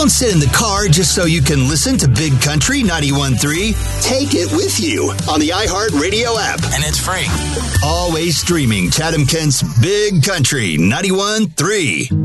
Don't sit in the car just so you can listen to Big Country 91.3. Take it with you on the iHeartRadio app. And it's free. Always streaming Chatham Kent's Big Country 91.3.